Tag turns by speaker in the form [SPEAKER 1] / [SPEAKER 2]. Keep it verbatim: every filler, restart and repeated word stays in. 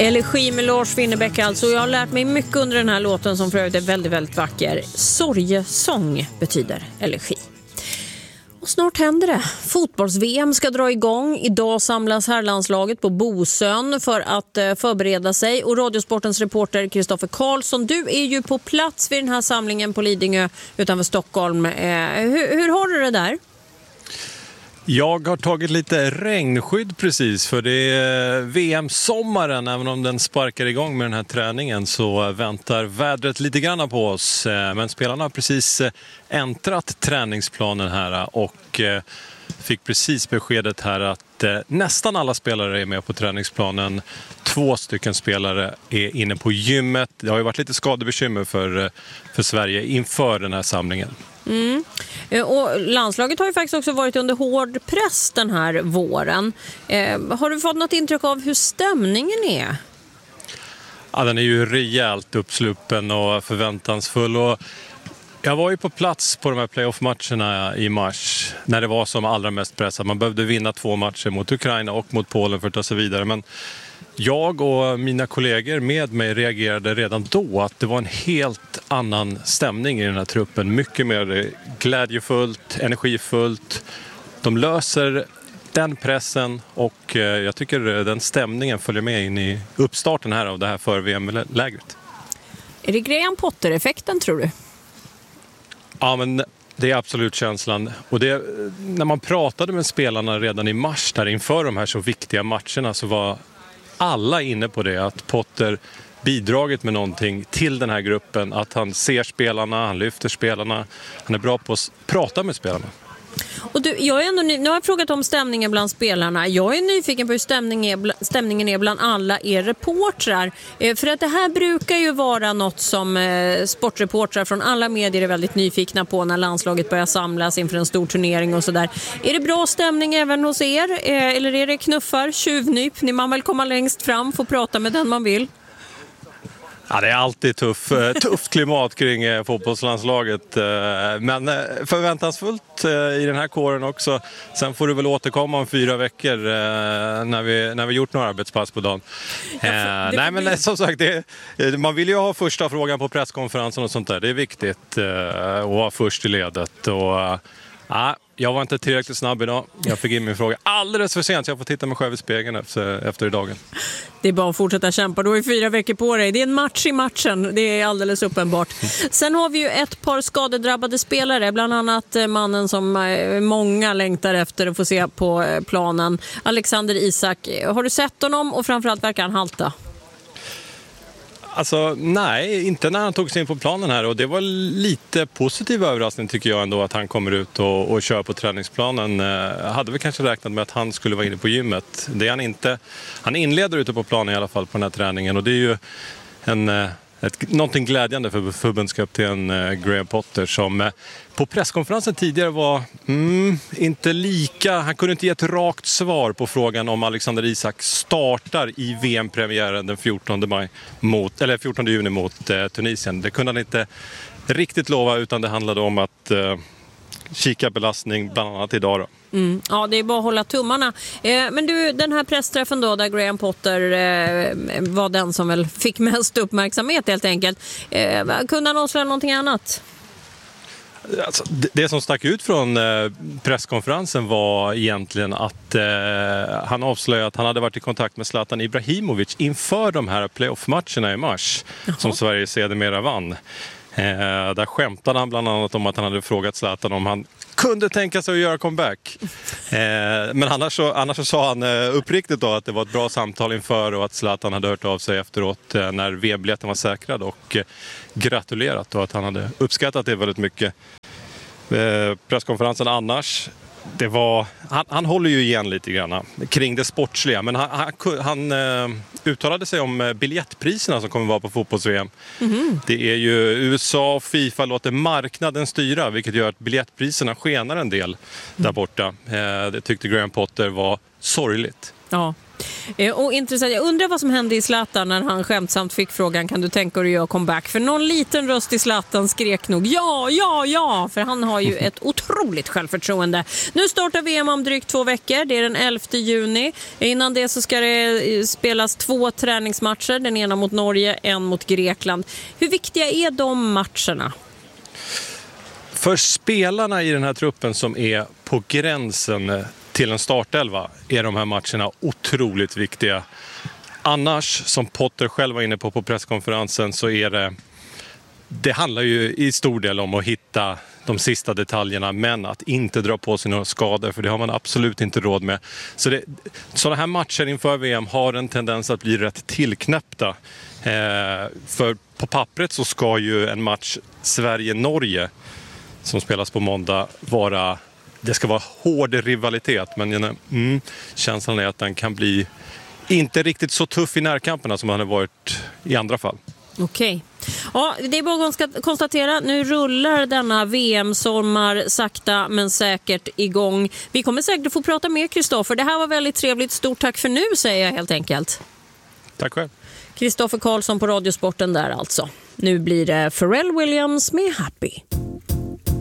[SPEAKER 1] Elegi med Lars Winnerbäck alltså. Jag har lärt mig mycket under den här låten som för övrigt är väldigt, väldigt vacker. Sorgesång betyder elegi. Och snart händer det. Fotbolls-V M ska dra igång. Idag samlas herrlandslaget på Bosön för att eh, förbereda sig. Och Radiosportens reporter Kristoffer Karlsson, du är ju på plats vid den här samlingen på Lidingö utanför Stockholm. Eh, hur, hur har du det där?
[SPEAKER 2] Jag har tagit lite regnskydd precis, för det är V M-sommaren. Även om den sparkar igång med den här träningen så väntar vädret lite grann på oss. Men spelarna har precis äntrat träningsplanen här och fick precis beskedet här att nästan alla spelare är med på träningsplanen. Två stycken spelare är inne på gymmet. Det har ju varit lite skadebekymmer för, för Sverige inför den här samlingen.
[SPEAKER 1] Mm. Och landslaget har ju faktiskt också varit under hård press den här våren. Eh, har du fått något intryck av hur stämningen är?
[SPEAKER 2] Ja, den är ju rejält uppsluppen och förväntansfull. Och jag var ju på plats på de här playoff-matcherna i mars när det var som allra mest pressat. Man behövde vinna två matcher mot Ukraina och mot Polen för att ta sig vidare. Men jag och mina kollegor med mig reagerade redan då att det var en helt annan stämning i den här truppen. Mycket mer glädjefullt, energifullt. De löser den pressen och jag tycker den stämningen följer med in i uppstarten här av det här för-V M-lägret.
[SPEAKER 1] Är det Graham Potter-effekten, tror du?
[SPEAKER 2] Ja, men det är absolut känslan. Och det, när man pratade med spelarna redan i mars där inför de här så viktiga matcherna så var alla inne på det, att Potter bidragit med någonting till den här gruppen, att han ser spelarna, han lyfter spelarna, han är bra på att prata med spelarna.
[SPEAKER 1] Och du, jag är ändå ny, nu har jag frågat om stämningen bland spelarna. Jag är nyfiken på hur stämningen är, stämningen är bland alla er reportrar. Eh, för att det här brukar ju vara något som eh, sportreportrar från alla medier är väldigt nyfikna på när landslaget börjar samlas inför en stor turnering och sådär. Är det bra stämning även hos er? Eh, eller är det knuffar, tjuvnyp? Ni man väl komma längst fram, få prata med den man vill?
[SPEAKER 2] Ja, det är alltid tuff, tufft klimat kring fotbollslandslaget, men förväntansfullt i den här kåren också. Sen får du väl återkomma om fyra veckor när vi, när vi gjort några arbetspass på dagen. Ja, det, Nej, men som sagt, det, man vill ju ha första frågan på presskonferensen och sånt där. Det är viktigt att vara först i ledet. Och, ja, jag var inte tillräckligt snabb idag. Jag fick in min fråga alldeles för sent så jag får titta mig själv i spegeln efter, efter dagen. Det är
[SPEAKER 1] bara att fortsätta kämpa. Du har ju fyra veckor på dig. Det är en match i matchen. Det är alldeles uppenbart. Sen har vi ju ett par skadedrabbade spelare. Bland annat mannen som många längtar efter att få se på planen. Alexander Isak. Har du sett honom och framförallt verkar han halta?
[SPEAKER 2] Alltså nej, inte när han tog sig in på planen här, och det var lite positiv överraskning tycker jag ändå att han kommer ut och, och kör på träningsplanen. Jag hade väl kanske räknat med att han skulle vara inne på gymmet. Det är han inte. Han inleder ute på planen i alla fall på den här träningen, och det är ju en, ett, någonting glädjande för förbundskapten Graham Potter som på presskonferensen tidigare var mm, inte lika, han kunde inte ge ett rakt svar på frågan om Alexander Isak startar i V M-premiären den fjortonde maj mot, eller fjortonde juni mot eh, Tunisien. Det kunde han inte riktigt lova, utan det handlade om att eh, kika belastning bland annat idag då.
[SPEAKER 1] Mm. Ja, det är bara att hålla tummarna. Eh, men du, den här pressträffen då där Graham Potter eh, var den som väl fick mest uppmärksamhet helt enkelt. Eh, kunde han avslöja någonting annat?
[SPEAKER 2] Alltså, det som stack ut från eh, presskonferensen var egentligen att eh, han avslöjade att han hade varit i kontakt med Zlatan Ibrahimovic inför de här playoff-matcherna i mars. Jaha. Som Sverige sedermera vann. Eh, där skämtade han bland annat om att han hade frågat Zlatan om han kunde tänka sig att göra comeback. Eh, men annars så, annars så sa han eh, uppriktigt då att det var ett bra samtal inför och att Zlatan hade hört av sig efteråt eh, när V M-biljetten var säkrad och eh, gratulerat och att han hade uppskattat det väldigt mycket. Eh, presskonferensen annars, det var, han, han håller ju igen lite grann kring det sportsliga, men han, han, han eh, uttalade sig om biljettpriserna som kommer vara på fotbolls-V M. Mm-hmm. Det är ju U S A och FIFA låter marknaden styra, vilket gör att biljettpriserna skenar en del där borta. Eh, det tyckte Graham Potter var sorgligt.
[SPEAKER 1] Ja. Och intressant. Jag undrar vad som hände i Zlatan när han skämtsamt fick frågan, kan du tänka dig att göra comeback? För någon liten röst i Zlatan skrek nog ja, ja, ja, för han har ju ett otroligt självförtroende. Nu startar V M om drygt två veckor, det är den elfte juni. Innan det så ska det spelas två träningsmatcher, den ena mot Norge, en mot Grekland. Hur viktiga är de matcherna?
[SPEAKER 2] För spelarna i den här truppen som är på gränsen till en startelva är de här matcherna otroligt viktiga. Annars, som Potter själv var inne på på presskonferensen, så är det... Det handlar ju i stor del om att hitta de sista detaljerna, men att inte dra på sig några skador, för det har man absolut inte råd med. Så det, sådana här matcher inför V M har en tendens att bli rätt tillknäppta. Eh, för på pappret så ska ju en match Sverige-Norge som spelas på måndag vara... Det ska vara hård rivalitet, men mm, känslan är att den kan bli inte riktigt så tuff i närkamperna som den har varit i andra fall.
[SPEAKER 1] Okej. Ja, det är bara att konstatera, nu rullar denna V M-sommar sakta men säkert igång. Vi kommer säkert att få prata med Kristoffer. Det här var väldigt trevligt. Stort tack för nu, säger jag helt enkelt.
[SPEAKER 2] Tack själv.
[SPEAKER 1] Kristoffer Karlsson på Radiosporten där alltså. Nu blir det Pharrell Williams med Happy.